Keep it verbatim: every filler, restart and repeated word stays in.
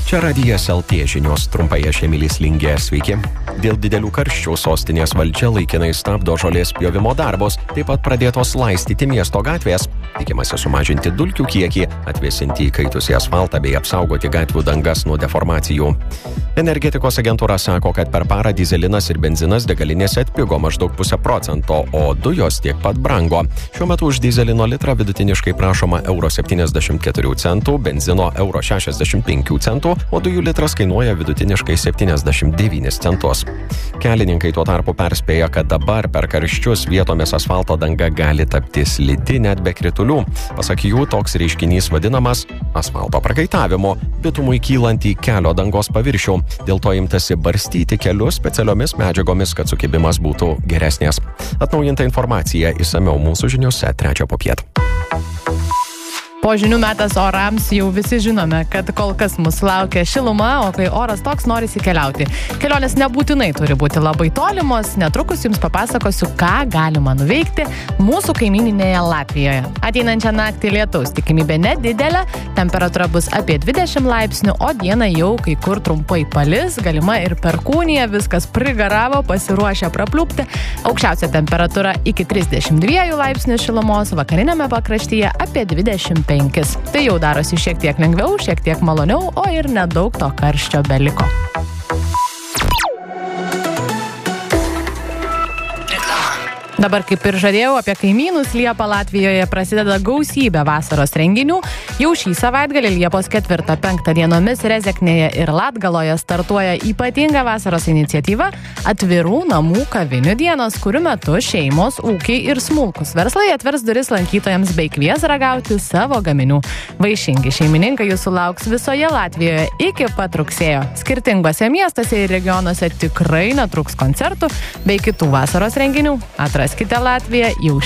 Čia Radijas L T žinios, trumpai aš Emilis Lingė, sveiki. Dėl didelių karščių sostinės valdžia laikinai stabdo žolės pjovimo darbus, taip pat pradėtos laistyti miesto gatvės. Tikimasi sumažinti dulkių kiekį, atvėsinti įkaitusį asfaltą bei apsaugoti gatvių dangas nuo deformacijų. Energetikos agentūra sako, kad per parą dyzelinas ir benzinas degalinėse atpigo maždaug pusę procento, o dujos tiek pat brango. Šiuo metu už dyzelino litrą vidutiniškai prašoma euro septyniasdešimt keturių centų, benzino euro šešiasdešimt penkių centų, o dujų litras kainuoja vidutiniškai septyniasdešimt devynis centus. Kelininkai tuo tarpu perspėja, kad dabar per karščius vietomis asfalto danga gali tapti slidi net be kritulių. Pasak jų, toks reiškinys vadinamas asfalto prakaitavimu, bitumui kylant į kelio dangos paviršių. Dėl to imtasi barstyti kelius specialiomis medžiagomis, kad sukibimas būtų geresnės. Atnaujinta informacija išsamiau mūsų žiniose trečią popiet. Po žinių metas orams jau visi žinome, kad kol kas mūsų laukia šiluma, o kai oras toks, norisi keliauti. Kelionės nebūtinai turi būti labai tolimos, netrukus jums papasakosiu, ką galima nuveikti mūsų kaimyninėje Latvijoje. Ateinančią naktį lietaus tikimybė nedidelė, temperatūra bus apie dvidešimt laipsnių, o dieną jau kai kur trumpai palis, galima ir perkūnija, viskas prigaravo, pasiruošę prapliupti. Aukščiausia temperatūra iki trisdešimt dviejų laipsnių šilumos, vakarinėme pakraštyje apie dvidešimt penkis. Tai jau darosi šiek tiek lengviau, šiek tiek maloniau, o ir nedaug to karščio beliko. Dabar, kaip ir žadėjau, apie kaimynus, Liepą Latvijoje prasideda gausybė vasaros renginių. Jau šį savaitgalį Liepos ketvirtą penktą dienomis Rezeknėje ir Latgaloje startuoja ypatinga vasaros iniciatyva Atvirų namų kavinių dienos, kurių metu šeimos, ūkiai ir smulkus verslai atvers duris lankytojams bei kvies ragauti savo gaminių. Vaišingi šeimininkai jūsų lauks visoje Latvijoje iki pat rugsėjo. Skirtingose miestuose ir regionuose tikrai netruks koncertų bei kitų vasaros renginių. Atraskite Latviją jau